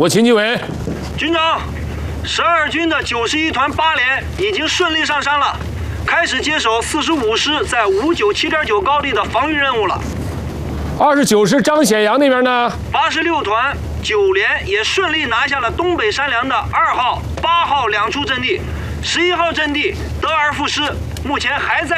我秦基伟。 军长，12军的91团8连已经顺利上山了，开始接手45师在597.9高地的防御任务了。 29师张显阳那边呢 ？86团9连也顺利拿下了东北山梁的2号、8号2处阵地，11号阵地德尔富师目前还在